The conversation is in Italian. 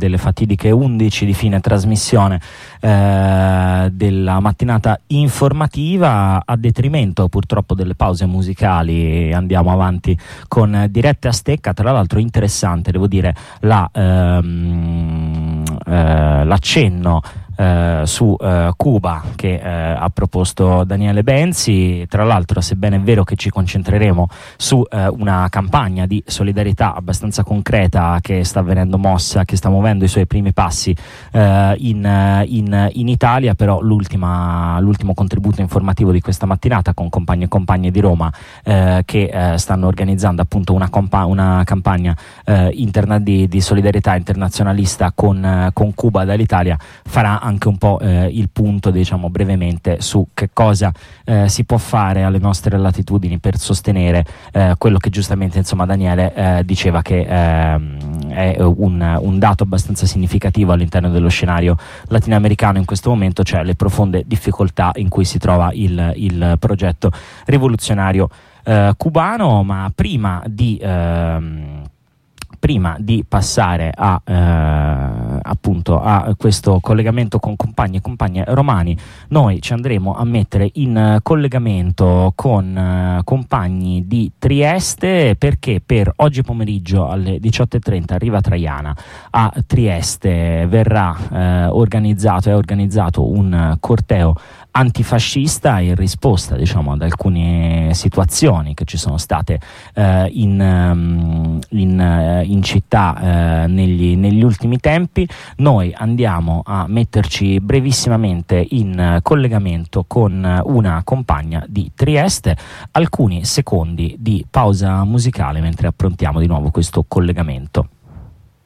delle fatidiche 11 di fine trasmissione della mattinata informativa, a detrimento purtroppo delle pause musicali. Andiamo avanti con dirette a stecca. Tra l'altro interessante, devo dire, l'accenno su Cuba che ha proposto Daniele Benzi. Tra l'altro, sebbene è vero che ci concentreremo su una campagna di solidarietà abbastanza concreta che sta venendo mossa, che sta muovendo i suoi primi passi in Italia, però l'ultimo contributo informativo di questa mattinata, con compagni e compagne di Roma che stanno organizzando appunto una campagna di solidarietà internazionalista con Cuba dall'Italia, farà anche un po' il punto, diciamo brevemente, su che cosa si può fare alle nostre latitudini per sostenere quello che giustamente, insomma, Daniele diceva che è un dato abbastanza significativo all'interno dello scenario latinoamericano in questo momento, cioè le profonde difficoltà in cui si trova il progetto rivoluzionario cubano. Ma prima di passare appunto a questo collegamento con compagni e compagne romani, noi ci andremo a mettere in collegamento con compagni di Trieste, perché per oggi pomeriggio alle 18:30 a Riva Traiana a Trieste è organizzato un corteo antifascista in risposta, diciamo, ad alcune situazioni che ci sono state in città negli ultimi tempi. Noi andiamo a metterci brevissimamente in collegamento con una compagna di Trieste. Alcuni secondi di pausa musicale mentre approntiamo di nuovo questo collegamento.